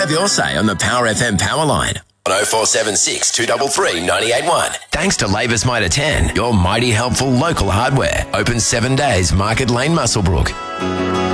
Have your say on the Power FM power line on 0476 233 981. Thanks to Labour's Mitre 10, your mighty helpful local hardware. Open 7 days, Market Lane, Muswellbrook.